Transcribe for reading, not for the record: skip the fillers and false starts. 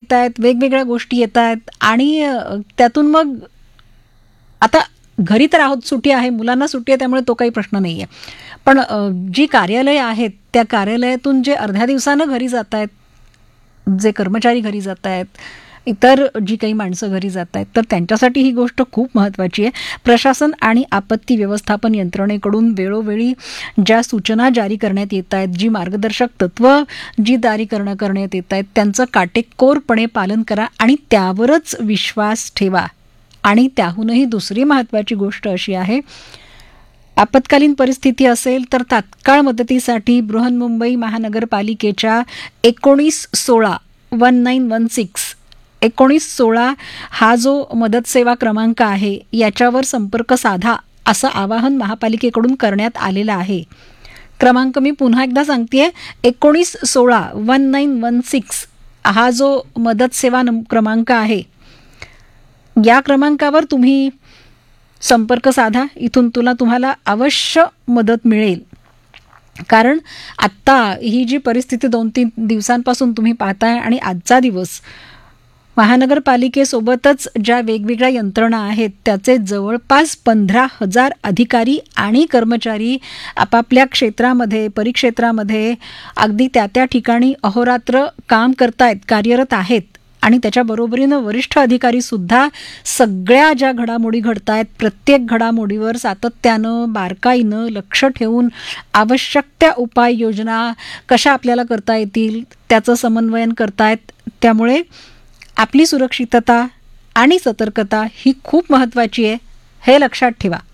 येत आहेत, वेगवेगळ्या गोष्टी येत आहेत आणि त्यातून मग आता घरी तर आहोत, सुट्टी आहे, मुलांना सुट्टी आहे, त्यामुळे तो काही प्रश्न नाही आहे. पण जी कार्यालय आहेत त्या कार्यालयातून जे अर्ध्या दिवसानं घरी जात आहेत, जे कर्मचारी घरी जात आहेत, इतर जी काही माणसं घरी जात आहेत, तर त्यांच्यासाठी ही गोष्ट खूप महत्त्वाची आहे. प्रशासन आणि आपत्ती व्यवस्थापन यंत्रणेकडून वेळोवेळी ज्या सूचना जारी करण्यात येत आहेत, जी मार्गदर्शक तत्व जी जारी करण्यात येत आहेत, त्यांचं काटेकोरपणे पालन करा आणि त्यावरच विश्वास ठेवा. आणि त्याहूनही दुसरी महत्त्वाची गोष्ट अशी आहे, आपत्कालीन परिस्थिती असेल तर तात्काळ मदतीसाठी बृहन्मुंबई महानगरपालिकेच्या 1916 हा जो मदत सेवा क्रमांक आहे याच्यावर संपर्क साधा असं आवाहन महापालिकेकडून करण्यात आलेलं आहे. क्रमांक मी पुन्हा एकदा सांगतेय, 1916 हा जो मदत सेवा क्रमांक आहे, या क्रमांकावर तुम्ही संपर्क साधा. इथून तुम्हाला अवश्य मदत मिळेल. कारण आत्ता ही जी परिस्थिती 2-3 दिवसांपासून तुम्ही पाहताय आणि आजचा दिवस, महानगरपालिकेसोबतच ज्या वेगवेगळ्या यंत्रणा आहेत त्याचे जवळपास 15,000 अधिकारी आणि कर्मचारी आपापल्या क्षेत्रामध्ये, परिक्षेत्रामध्ये अगदी त्या ठिकाणी अहोरात्र काम करतायत, कार्यरत आहेत. आणि त्याच्या बरोबरीनं वरिष्ठ अधिकारी सुद्धा सगळ्या ज्या घडामोडी घडतायत, प्रत्येक घडामोडीवर सातत्यानं, बारकाईनं लक्ष ठेवून आवश्यक त्या उपाययोजना कशा आपल्याला करता येतील त्याचं समन्वयन करतायत. त्यामुळे आपली सुरक्षितता आणि सतर्कता ही खूप महत्त्वाची आहे, हे लक्षात ठेवा.